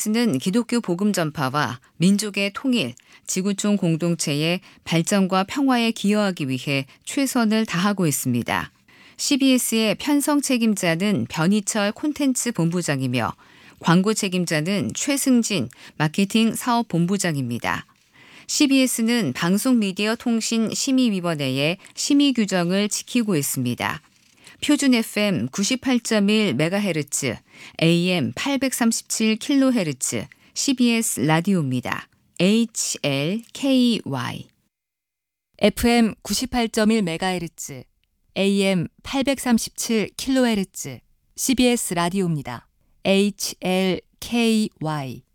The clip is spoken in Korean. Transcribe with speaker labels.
Speaker 1: CBS는 기독교 복음 전파와 민족의 통일, 지구촌 공동체의 발전과 평화에 기여하기 위해 최선을 다하고 있습니다. CBS의 편성 책임자는 변희철 콘텐츠 본부장이며 광고 책임자는 최승진 마케팅 사업본부장입니다. CBS는 방송미디어통신심의위원회의 심의 규정을 지키고 있습니다. 표준 FM 98.1MHz, AM 837kHz, CBS 라디오입니다. HLKY
Speaker 2: FM 98.1MHz, AM 837kHz, CBS 라디오입니다. HLKY